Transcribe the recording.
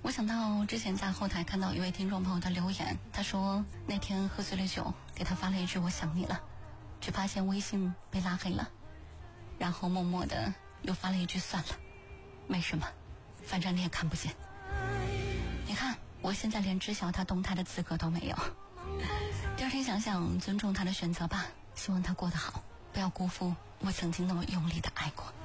我想到之前在后台看到一位听众朋友的留言，他说那天喝醉了酒，给他发了一句我想你了，却发现微信被拉黑了，然后默默的又发了一句算了，没什么，反正你也看不见。你看我现在连知晓他动态的资格都没有。第二天想想，尊重他的选择吧，希望他过得好，不要辜负我曾经那么用力的爱过。